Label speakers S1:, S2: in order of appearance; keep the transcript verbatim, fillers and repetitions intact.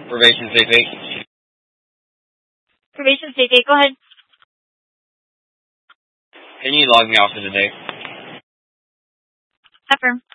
S1: Probation Safe eight.
S2: Probation Safe eight, go ahead.
S1: Can you log me off for the day?
S2: Affirm.